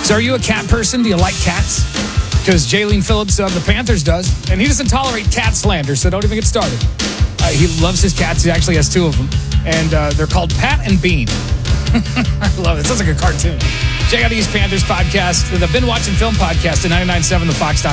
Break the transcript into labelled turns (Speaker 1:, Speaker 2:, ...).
Speaker 1: So are you a cat person? Do you like cats? Because Jaylene Phillips of the Panthers does, and he doesn't tolerate cat slander, so don't even get started. He loves his cats. He actually has 2 of them, and they're called Pat and Bean. I love it. It sounds like a cartoon. Check out the East Panthers podcast, the Been Watching Film podcast at 99.7 The Fox.